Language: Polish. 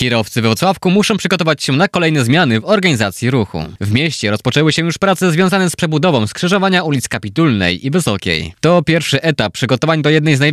Kierowcy we Wrocławku muszą przygotować się na kolejne zmiany w organizacji ruchu. W mieście rozpoczęły się już prace związane z przebudową skrzyżowania ulic Kapitulnej i Wysokiej. To pierwszy etap przygotowań do jednej z